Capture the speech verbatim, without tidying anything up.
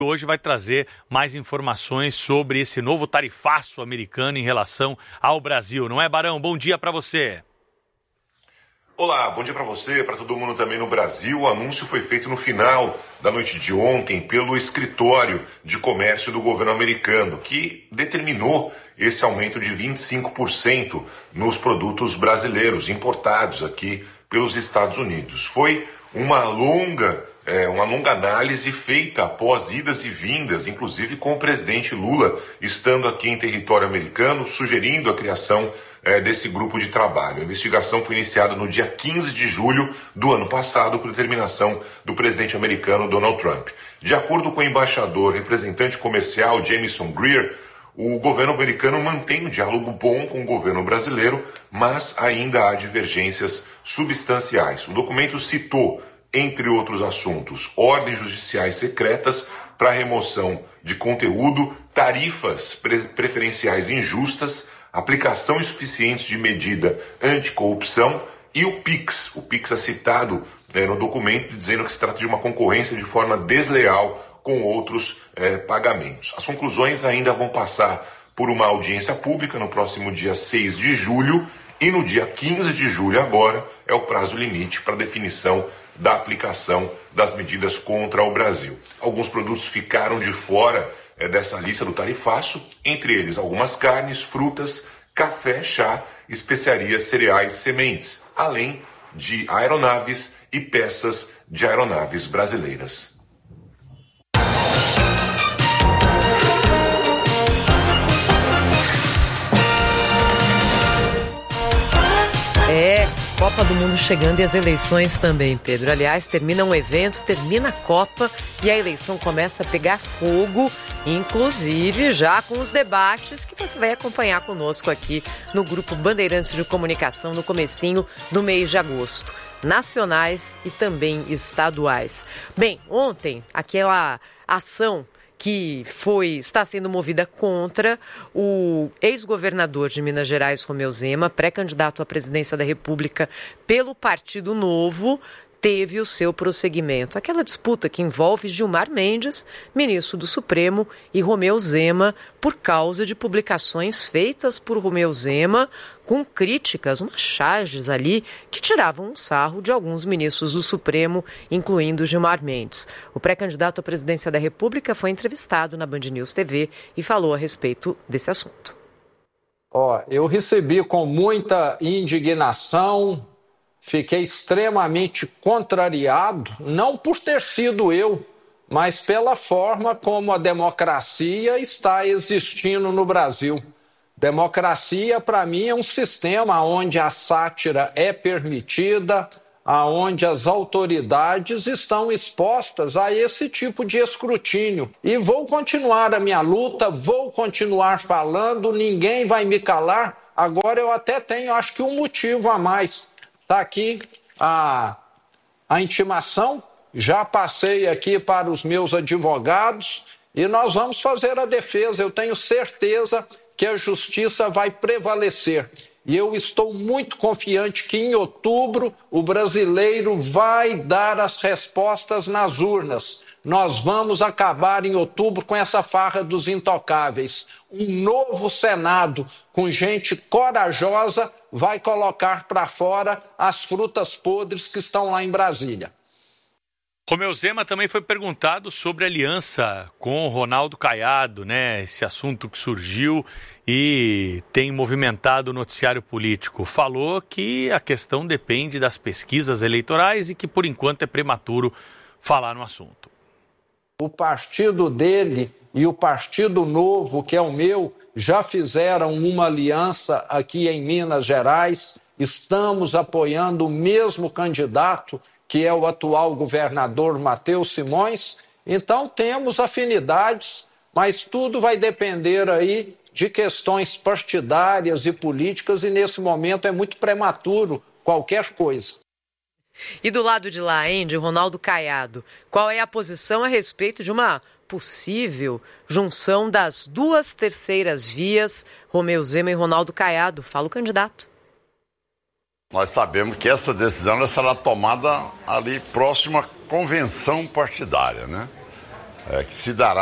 Hoje vai trazer mais informações sobre esse novo tarifaço americano em relação ao Brasil. Não é, Barão? Bom dia para você. Olá, bom dia para você, para todo mundo também no Brasil. O anúncio foi feito no final da noite de ontem pelo escritório de comércio do governo americano, que determinou esse aumento de vinte e cinco por cento nos produtos brasileiros importados aqui pelos Estados Unidos. Foi uma longa... É uma longa análise feita após idas e vindas, inclusive com o presidente Lula estando aqui em território americano, sugerindo a criação é, desse grupo de trabalho. A investigação foi iniciada no dia quinze de julho do ano passado por determinação do presidente americano Donald Trump. De acordo com o embaixador representante comercial Jamieson Greer, o governo americano mantém um diálogo bom com o governo brasileiro, mas ainda há divergências substanciais. O documento citou, entre outros assuntos, ordens judiciais secretas para remoção de conteúdo, tarifas pre- preferenciais injustas, aplicação insuficiente de medida anticorrupção e o PIX. O PIX é citado é, no documento dizendo que se trata de uma concorrência de forma desleal com outros é, pagamentos. As conclusões ainda vão passar por uma audiência pública no próximo dia seis de julho e no dia quinze de julho agora é o prazo limite para definição da aplicação das medidas contra o Brasil. Alguns produtos ficaram de fora é, dessa lista do tarifaço, entre eles algumas carnes, frutas, café, chá, especiarias, cereais, sementes, além de aeronaves e peças de aeronaves brasileiras. É, Copa do Mundo chegando e as eleições também, Pedro. Aliás, termina um evento, termina a Copa e a eleição começa a pegar fogo, inclusive já com os debates que você vai acompanhar conosco aqui no Grupo Bandeirantes de Comunicação no comecinho do mês de agosto. Nacionais e também estaduais. Bem, ontem aquela ação que foi, está sendo movida contra o ex-governador de Minas Gerais, Romeu Zema, pré-candidato à presidência da República pelo Partido Novo, teve o seu prosseguimento. Aquela disputa que envolve Gilmar Mendes, ministro do Supremo, e Romeu Zema, por causa de publicações feitas por Romeu Zema com críticas, umas charges ali, que tiravam um sarro de alguns ministros do Supremo, incluindo Gilmar Mendes. O pré-candidato à presidência da República foi entrevistado na Band News T V e falou a respeito desse assunto. Ó, eu recebi com muita indignação, fiquei extremamente contrariado, não por ter sido eu, mas pela forma como a democracia está existindo no Brasil. Democracia, para mim, é um sistema onde a sátira é permitida, onde as autoridades estão expostas a esse tipo de escrutínio. E vou continuar a minha luta, vou continuar falando, ninguém vai me calar. Agora eu até tenho, acho que um motivo a mais. Está aqui a, a intimação, já passei aqui para os meus advogados e nós vamos fazer a defesa. Eu tenho certeza que a justiça vai prevalecer. E eu estou muito confiante que em outubro o brasileiro vai dar as respostas nas urnas. Nós vamos acabar em outubro com essa farra dos intocáveis. Um novo Senado com gente corajosa vai colocar para fora as frutas podres que estão lá em Brasília. Romeu Zema também foi perguntado sobre a aliança com o Ronaldo Caiado, né? Esse assunto que surgiu e tem movimentado o noticiário político. Falou que a questão depende das pesquisas eleitorais e que, por enquanto, é prematuro falar no assunto. O partido dele e o Partido Novo, que é o meu, já fizeram uma aliança aqui em Minas Gerais. Estamos apoiando o mesmo candidato, que é o atual governador Matheus Simões. Então temos afinidades, mas tudo vai depender aí de questões partidárias e políticas e nesse momento é muito prematuro qualquer coisa. E do lado de lá, hein, de Ronaldo Caiado, qual é a posição a respeito de uma possível junção das duas terceiras vias, Romeu Zema e Ronaldo Caiado? Fala o candidato. Nós sabemos que essa decisão será tomada ali próxima à convenção partidária, né? é, que se dará